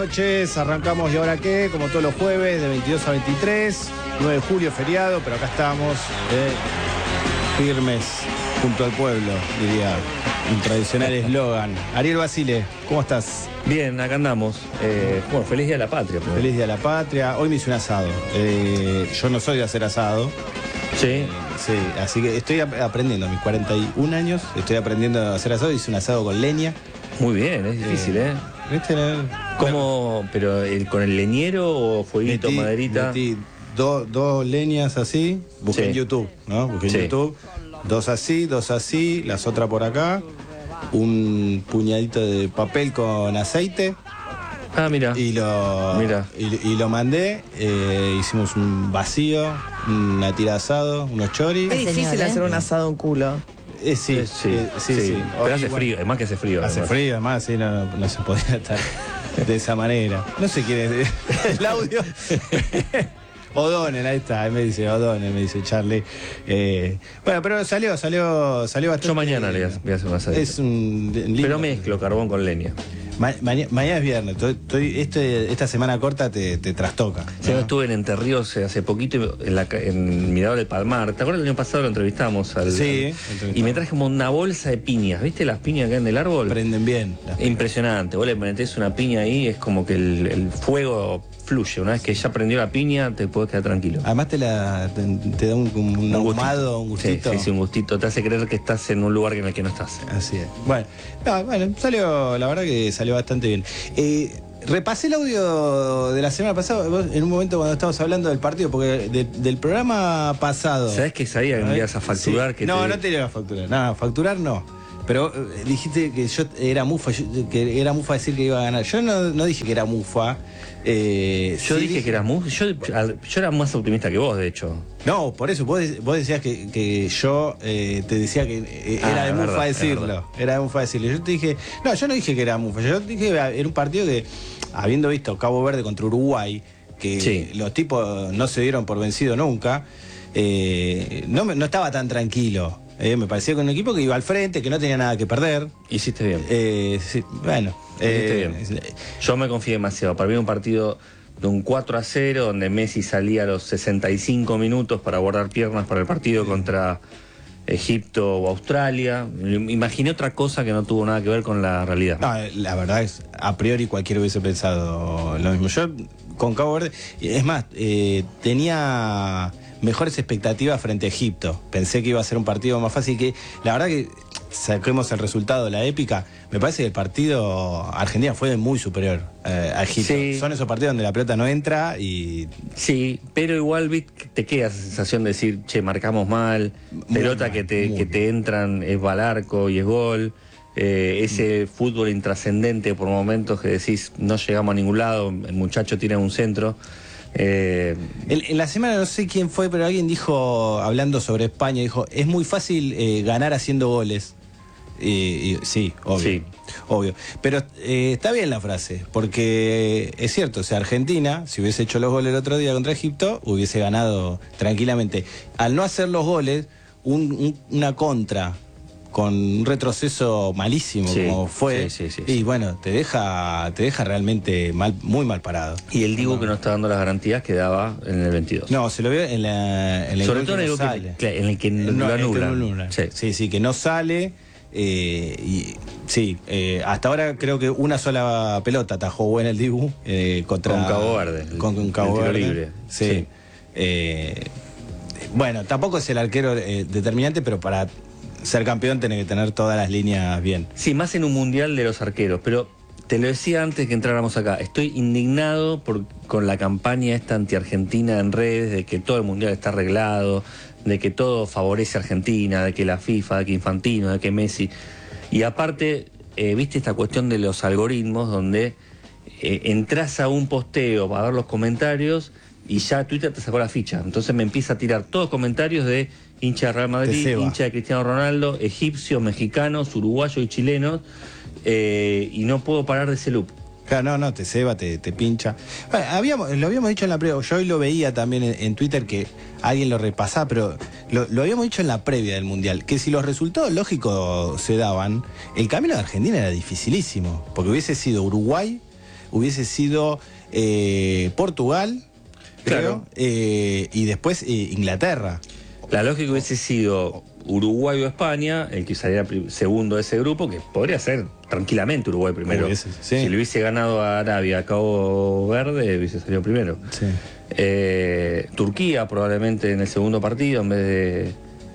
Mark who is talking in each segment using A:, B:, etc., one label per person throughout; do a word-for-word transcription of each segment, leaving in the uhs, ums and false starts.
A: noches, arrancamos ¿Y ahora qué? Como todos los jueves, de veintidós a veintitrés, nueve de julio, feriado, pero acá estamos, eh, firmes junto al pueblo, diría un tradicional eslogan. Ariel Basile, ¿cómo estás?
B: Bien, acá andamos. Eh, bueno, feliz día de la patria. Pues.
A: Feliz día de la patria. Hoy me hice un asado. Eh, yo no soy de hacer asado.
B: Sí.
A: Eh, sí, así que estoy ap aprendiendo, a mis cuarenta y un años, estoy aprendiendo a hacer asado. Hice un asado con leña.
B: Muy bien, es difícil, ¿eh?
A: ¿Viste?
B: ¿Cómo? ¿Pero el, con el leñero o fueguito,
A: metí,
B: maderita?
A: Metí dos do leñas así, busqué
B: Sí.
A: en YouTube, ¿no? Busqué en
B: Sí.
A: YouTube. Dos así, dos así, las otras por acá. Un puñadito de papel con aceite.
B: Ah, mira.
A: Y lo,
B: Mira.
A: y, y lo mandé. Eh, hicimos un vacío, una tira de asado, unos choris.
C: Es difícil
D: Señor, ¿eh?
C: hacer un asado en culo.
A: Eh, sí,
B: Eh, sí,
A: eh, sí,
B: sí.
A: sí.
B: Pero
A: Y
B: hace
A: bueno,
B: frío, además que hace frío.
A: Hace
B: además.
A: frío, además, sí, no, no se podía estar de esa manera. No sé quién es el audio. O'Donnell, ahí está, ahí me dice O'Donnell, me dice Charlie. Eh, bueno, pero salió, salió, salió bastante.
B: Yo mañana le voy a hacer un asadito.
A: Es un lindo.
B: Pero mezclo carbón con leña.
A: Ma maña mañana es viernes, estoy, estoy- este, esta semana corta te, te trastoca.
B: Sí,
A: ¿no?
B: yo estuve en Entre Ríos hace poquito en, la, ca- en Mirador del Palmar. ¿Te acuerdas el año pasado lo entrevistamos? Al,
A: Sí,
B: al-
A: entrevistamos.
B: y me traje como una bolsa de piñas. ¿Viste las piñas que hay en el árbol?
A: Prenden bien. las-
B: Impresionante. Vos le metés una piña ahí, es como que el, el fuego fluye. Una vez que ya prendió la piña, te puedes quedar tranquilo.
A: Además te, la, te, te da un, un,
B: Un
A: ahumado, un
B: Sí,
A: gustito.
B: sí, sí, un gustito. Te hace creer que estás en un lugar en el que no estás.
A: Así es. Bueno, no, bueno, salió, la verdad que salió bastante bien. Eh, repasé el audio de la semana pasada, vos, en un momento cuando estábamos hablando del partido, porque de- del programa pasado.
B: ¿Sabés que sabía que me ibas a facturar?
A: Sí.
B: Que
A: No,
B: te-
A: no te iba a facturar. No, facturar no. Pero eh, dijiste que yo era mufa, yo- que era mufa decir que iba a ganar. Yo no, no dije que era mufa. Eh,
B: Yo
A: sí
B: dije que eras muy. Yo, al- yo era más optimista que vos, de hecho.
A: No, por eso, vos, de- vos decías que, que yo eh, te decía que eh,
B: Ah,
A: era de
B: es
A: mufa
B: verdad, es
A: decirlo.
B: verdad.
A: Era de mufa decirlo. Yo te dije, no, yo no dije que era mufa. Yo dije que era un partido que, habiendo visto Cabo Verde contra Uruguay, que
B: Sí.
A: los tipos no se dieron por vencido nunca, eh, no, me- no estaba tan tranquilo. Eh, me parecía con un equipo que iba al frente, que no tenía nada que perder.
B: Hiciste bien.
A: Eh, sí, bueno.
B: Hiciste
A: eh,
B: bien. Yo me confié demasiado. Para mí un partido de un cuatro a cero, donde Messi salía a los sesenta y cinco minutos para guardar piernas para el partido contra Egipto o Australia. Imaginé otra cosa que no tuvo nada que ver con la realidad.
A: No, la verdad es, a priori cualquiera hubiese pensado lo mismo. Yo con Cabo Verde, es más, eh, tenía mejores expectativas frente a Egipto. Pensé que iba a ser un partido más fácil, que la verdad que saquemos el resultado de la épica, me parece que el partido Argentina fue muy superior eh, a Egipto.
B: Sí.
A: Son esos partidos donde la pelota no entra y...
B: Sí, pero igual ¿viste? Te queda esa sensación de decir, che, marcamos mal,
A: Muy
B: pelota
A: mal,
B: que te,
A: muy
B: que te entran, es va al arco y es gol. Eh, ese
A: Mm.
B: fútbol intrascendente por momentos que decís, no llegamos a ningún lado, el muchacho tira un centro. Eh,
A: En, en la semana no sé quién fue, pero alguien dijo, hablando sobre España, dijo, es muy fácil eh, ganar haciendo goles. Y, y- sí, obvio.
B: Sí.
A: Obvio. Pero eh, está bien la frase, porque es cierto, o sea, Argentina, si hubiese hecho los goles el otro día contra Egipto, hubiese ganado tranquilamente. Al no hacer los goles, un- un- una contra con un retroceso malísimo
B: Sí,
A: como fue,
B: sí, sí, sí,
A: y
B: sí.
A: bueno, te deja, te deja realmente mal, muy mal parado.
B: y el Dibu que no está dando las garantías que daba en el veintidós.
A: No, se lo veo en la en el
B: Sobre
A: gol
B: todo en
A: que
B: el
A: no
B: gol que-
A: sale.
B: claro, en el que
A: No,
B: lo
A: en el que
B: anulan.
A: no lo anulan.
B: Sí.
A: Sí, sí, que no sale. eh, y sí, eh, hasta ahora creo que una sola pelota atajó buena el Dibu eh, contra
B: Con Cabo Verde,
A: Con, con
B: el
A: Cabo
B: tiro
A: Verde.
B: libre.
A: Sí.
B: Sí.
A: Eh, bueno, tampoco es el arquero eh, determinante, pero para ser campeón tiene que tener todas las líneas bien.
B: Sí, más en un mundial de los arqueros, pero te lo decía antes que entráramos acá, estoy indignado por, con la campaña esta anti-argentina en redes, de que todo el mundial está arreglado, de que todo favorece a Argentina, de que la FIFA, de que Infantino, de que Messi. Y aparte, eh, viste esta cuestión de los algoritmos, donde eh, entras a un posteo a ver los comentarios y ya Twitter te sacó la ficha. Entonces me empieza a tirar todos comentarios de hincha de Real
A: Te
B: Madrid,
A: ceba.
B: hincha de Cristiano Ronaldo, egipcios, mexicanos, uruguayos y chilenos, eh, y no puedo parar de ese loop.
A: Claro, no, no, te ceba, te, te pincha. Bueno, habíamos, lo habíamos dicho en la previa, yo hoy lo veía también en, en Twitter que alguien lo repasaba, pero lo, lo habíamos dicho en la previa del Mundial, que si los resultados lógicos se daban, el camino de Argentina era dificilísimo, porque hubiese sido Uruguay, hubiese sido eh, Portugal, creo,
B: Claro.
A: eh, y después eh, Inglaterra.
B: La lógica hubiese sido Uruguay o España, el que saliera pri- segundo de ese grupo, que podría ser tranquilamente Uruguay primero.
A: Hubiese, sí.
B: Si le hubiese ganado a Arabia, a Cabo Verde, hubiese salido primero.
A: Sí.
B: Eh, Turquía probablemente en el segundo partido en vez de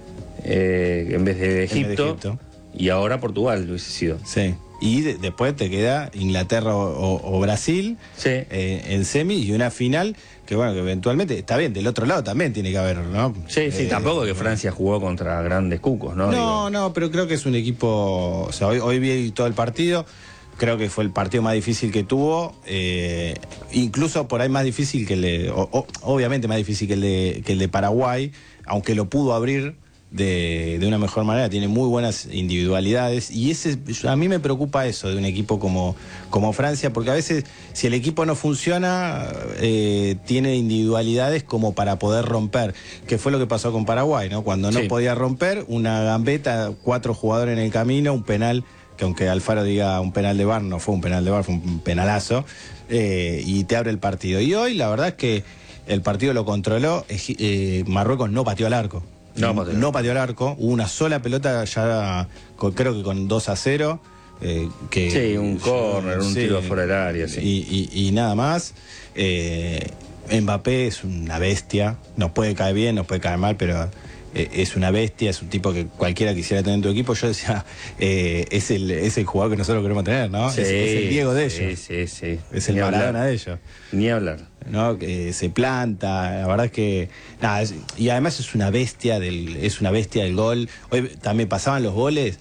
B: eh, en vez de Egipto,
A: Egipto.
B: y ahora Portugal hubiese sido.
A: Sí. Y de- después te queda Inglaterra o, o- o Brasil
B: Sí.
A: eh, en semi y una final que, bueno, que eventualmente está bien, del otro lado también tiene que haber, ¿no?
B: Sí, sí,
A: Eh,
B: tampoco que Francia jugó contra grandes cucos, ¿no?
A: No,
B: Digo,
A: no, pero creo que es un equipo. O sea, hoy, hoy vi todo el partido. Creo que fue el partido más difícil que tuvo. eh, incluso por ahí más difícil que el de. o- o- obviamente más difícil que el de, que el de Paraguay. Aunque lo pudo abrir de, de una mejor manera. Tiene muy buenas individualidades. Y ese a mí me preocupa eso de un equipo como, como Francia. Porque a veces, si el equipo no funciona, eh, tiene individualidades como para poder romper. Que fue lo que pasó con Paraguay, ¿no? Cuando no
B: Sí.
A: podía romper, una gambeta, cuatro jugadores en el camino, un penal, que aunque Alfaro diga un penal de V A R, no fue un penal de V A R, fue un penalazo, eh, y te abre el partido. Y hoy la verdad es que el partido lo controló, Egi- eh, Marruecos no pateó al arco.
B: No pateó.
A: No pateó al arco, hubo una sola pelota ya, con- creo que con dos a cero. eh, que,
B: Sí, un córner, un tiro fuera del área, sí.
A: Y, y- y nada más. Eh, Mbappé es una bestia, nos puede caer bien, nos puede caer mal, pero eh, es una bestia, es un tipo que cualquiera quisiera tener en tu equipo. Yo decía, eh, es, el, es el jugador que nosotros queremos tener, ¿no?
B: Sí,
A: es, es el Diego de
B: sí,
A: ellos,
B: Sí, sí,
A: es el
B: Ni hablar.
A: Maradona de ellos.
B: Ni hablar.
A: ¿No? Que se planta, la verdad es que nada, es- y además es una bestia del, es una bestia del gol. Hoy también pasaban los goles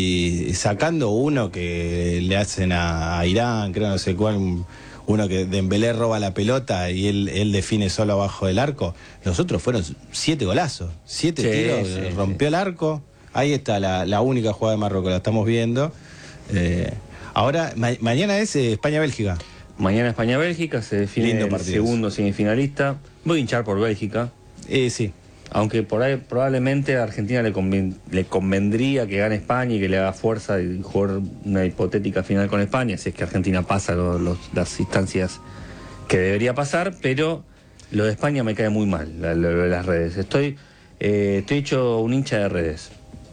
A: y sacando uno que le hacen a, a Irán, creo no sé cuál, uno que Dembélé roba la pelota y él, él define solo abajo del arco. Los otros fueron siete golazos, siete
B: Sí,
A: tiros,
B: sí,
A: rompió el arco. Ahí está la, la única jugada de Marruecos, la estamos viendo. Eh, ahora, ma- mañana es eh, España-Bélgica.
B: Mañana España-Bélgica, se define
A: Lindo
B: el
A: partido.
B: segundo semifinalista. Voy a hinchar por Bélgica,
A: Eh, sí.
B: aunque por ahí probablemente a Argentina le, conven- le convendría que gane España y que le haga fuerza y jugar una hipotética final con España, si es que Argentina pasa lo- los- las instancias que debería pasar, pero lo de España me cae muy mal, la- lo de las redes. Estoy, eh, estoy hecho un hincha de redes.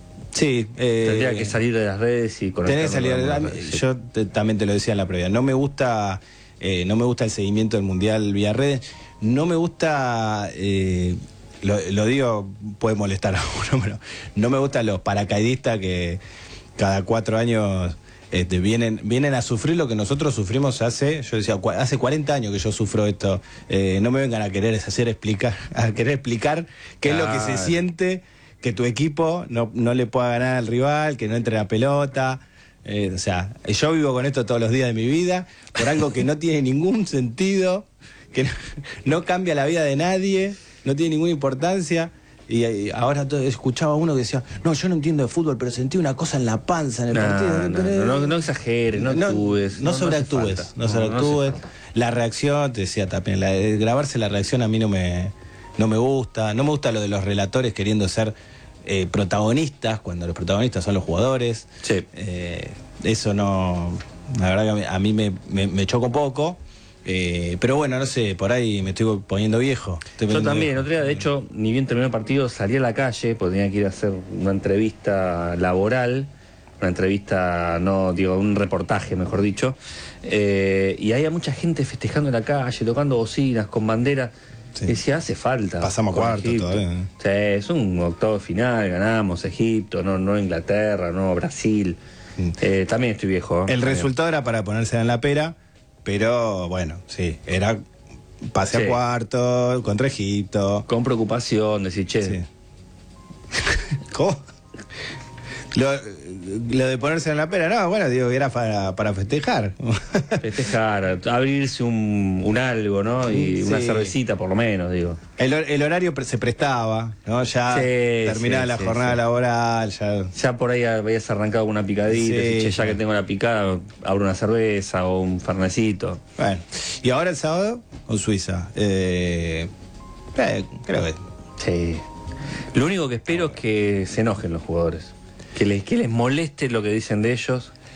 A: Sí. eh,
B: Tendría que salir de las redes y conectarme
A: Tenés que salir.
B: con las
A: a mí-
B: redes, sí.
A: Yo te- también te lo decía en la previa. No me gusta, eh, no me gusta el seguimiento del mundial vía redes. No me gusta, eh, lo, lo digo, puede molestar a uno, pero no me gustan los paracaidistas que cada cuatro años este, vienen, vienen a sufrir lo que nosotros sufrimos hace, yo decía, cua- hace cuarenta años que yo sufro esto. Eh, no me vengan a querer hacer explicar, a querer explicar qué es lo que se
B: Claro.
A: siente que tu equipo no, no le pueda ganar al rival, que no entre la pelota. Eh, o sea, yo vivo con esto todos los días de mi vida, por algo que no tiene ningún sentido, que no, no cambia la vida de nadie, no tiene ninguna importancia. Y, y ahora todo, escuchaba a uno que decía, no, yo no entiendo de fútbol, pero sentí una cosa en la panza en el
B: No,
A: partido.
B: no, no, no, no exageres, no actúes.
A: No,
B: no hace
A: sobreactúes,
B: falta.
A: no
B: No, no
A: sobreactúes.
B: hace falta.
A: La reacción, te decía también, la de grabarse la reacción a mí no me, no me gusta. No me gusta lo de los relatores queriendo ser eh, protagonistas, cuando los protagonistas son los jugadores.
B: Sí.
A: Eh, eso no, la verdad que a mí, a mí me, me, me choca un poco. Eh, pero bueno, no sé, por ahí me estoy poniendo viejo. Estoy
B: Yo
A: poniendo
B: también,
A: viejo.
B: otro día, de hecho, ni bien terminó el partido, salí a la calle, porque tenía que ir a hacer una entrevista laboral, una entrevista, no, digo, un reportaje, mejor dicho, eh, y había mucha gente festejando en la calle, tocando bocinas, con banderas.
A: Sí.
B: Y decía, hace falta.
A: Pasamos
B: con
A: cuarto
B: Egipto.
A: todavía, ¿eh?
B: Sí, es un octavo final, ganamos Egipto, no, no Inglaterra, no Brasil.
A: Mm.
B: Eh, también estoy viejo. ¿eh?
A: El resultado era para ponerse en la pera, pero bueno, sí, era pase
B: Sí.
A: a cuarto contra Egipto.
B: Con preocupación, decir, che,
A: Sí. ¿Cómo? Lo, lo de ponerse en la pera, no, bueno, digo que era para, para festejar.
B: festejar, abrirse un, un algo, ¿no? Y una
A: Sí.
B: cervecita por lo menos, digo.
A: El, hor- el horario pre- se prestaba, ¿no? Ya
B: Sí,
A: terminaba
B: sí,
A: la
B: sí,
A: jornada
B: sí.
A: laboral, ya.
B: Ya por ahí habías arrancado con una picadita,
A: Sí,
B: decís, che, ya
A: sí.
B: que tengo la picada, abro una cerveza o un fernecito.
A: Bueno, y ahora el sábado con Suiza. Eh, eh, creo que.
B: Sí. Lo único que espero es que se enojen los jugadores. Que les, que les moleste lo que dicen de ellos.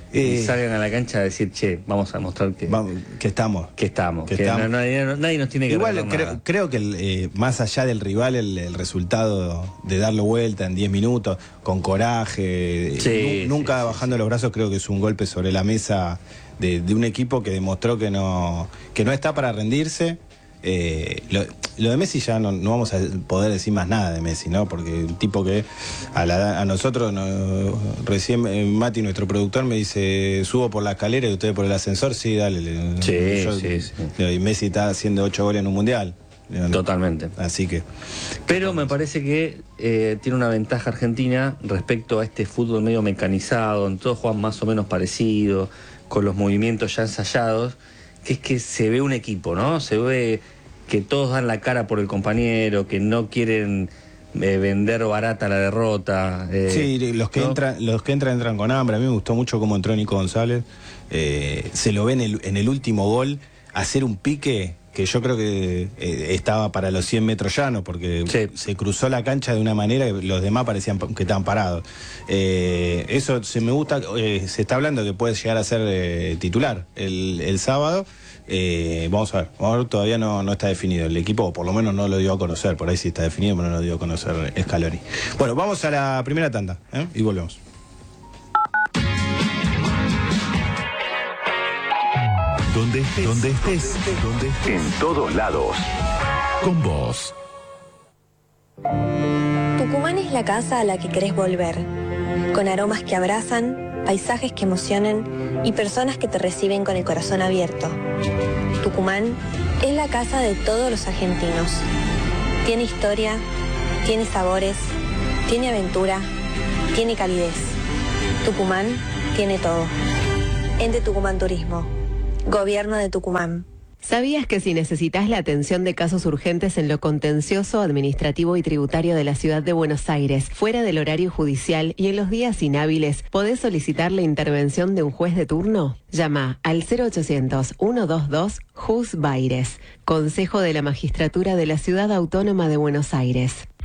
A: Eh,
B: y salgan a la cancha a decir, che, vamos a mostrar que,
A: vamos, que estamos.
B: que estamos,
A: que
B: que
A: estamos.
B: no- nadie, no- nadie nos tiene que
A: Igual
B: regalar
A: creo,
B: nada.
A: creo que el, eh, más allá del rival, el, el resultado de darlo vuelta en diez minutos, con coraje,
B: Sí,
A: nu- nunca
B: sí, sí,
A: bajando
B: sí.
A: los brazos, creo que es un golpe sobre la mesa de, de un equipo que demostró que no, que no está para rendirse. Eh, lo, lo de Messi ya no, no vamos a poder decir más nada de Messi, ¿no? Porque un tipo que a, la- a nosotros, no- recién eh, Mati, nuestro productor, me dice, subo por la escalera y ustedes por el ascensor, sí, dale. le-
B: Sí,
A: yo-
B: sí, sí.
A: Y Messi está haciendo ocho goles en un mundial.
B: Totalmente.
A: Así que.
B: Pero me parece que eh, tiene una ventaja Argentina respecto a este fútbol medio mecanizado, en todos juegan más o menos parecido, con los movimientos ya ensayados, que es que se ve un equipo, ¿no? Se ve que todos dan la cara por el compañero, que no quieren eh, vender barata la derrota. eh,
A: Sí, los que
B: ¿no?
A: entran, los que entran entran con hambre. A mí me gustó mucho cómo entró Nico González. Eh, se lo ve en el, en el último gol hacer un pique que yo creo que eh, estaba para los cien metros llanos, porque
B: Sí.
A: se cruzó la cancha de una manera que los demás parecían pa- que estaban parados. Eh, eso se me gusta, eh, se está hablando que puede llegar a ser eh, titular el, el sábado. Eh, vamos a ver, vamos a ver, todavía no, no está definido el equipo, o por lo menos no lo dio a conocer, por ahí sí está definido, pero no lo dio a conocer Scaloni. Bueno, vamos a la primera tanda, ¿eh? Y volvemos.
C: Donde estés, donde estés, donde estés, en todos lados. Con vos.
D: Tucumán es la casa a la que querés volver, con aromas que abrazan, paisajes que emocionan y personas que te reciben con el corazón abierto. Tucumán es la casa de todos los argentinos. Tiene historia, tiene sabores, tiene aventura, tiene calidez. Tucumán tiene todo. Ente Tucumán Turismo. Gobierno de Tucumán.
E: ¿Sabías que si necesitas la atención de casos urgentes en lo contencioso, administrativo y tributario de la ciudad de Buenos Aires, fuera del horario judicial y en los días inhábiles, podés solicitar la intervención de un juez de turno? Llama al cero ochocientos, ciento veintidós, Juz Baires, Consejo de la Magistratura de la Ciudad Autónoma de Buenos Aires.